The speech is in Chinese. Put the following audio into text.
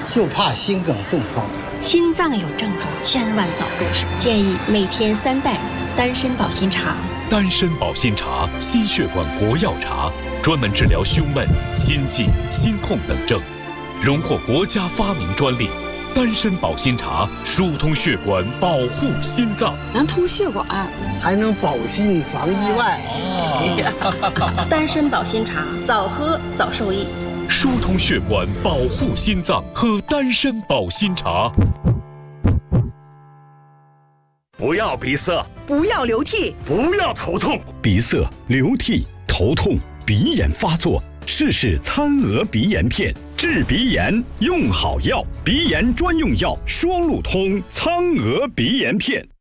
就怕心梗中风。 心脏有症状，千万早重视。建议每天3袋丹参保心茶。 丹参保心茶，心血管国药茶，专门治疗胸闷、心悸、心痛等症，荣获国家发明专利。丹参保心茶疏通血管，保护心脏， 能通血管， 还能保心防意外。 丹参保心茶，早喝早受益。 疏通血管，保护心脏，喝丹参保心茶。 不要鼻塞， 不要流涕， 不要头痛。 鼻塞、流涕、头痛、鼻炎发作，试试餐鹅鼻炎片，治鼻炎用好药，鼻炎专用药双路通苍鹅鼻炎片。